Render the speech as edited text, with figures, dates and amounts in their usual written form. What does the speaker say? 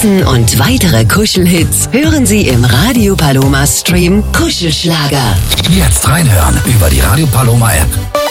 Diesen und weitere Kuschelhits hören Sie im Radio Paloma Stream Kuschelschlager. Jetzt reinhören über die Radio Paloma App.